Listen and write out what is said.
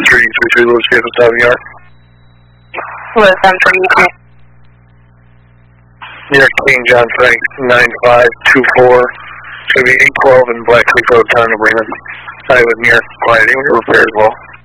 733 Lewis Vehicle Stopping Yard. Lewis 733. Near King John Frank 9524. It's going to be 812 in Black Creek Road, Town of Bremen. I would near quiet repair as well.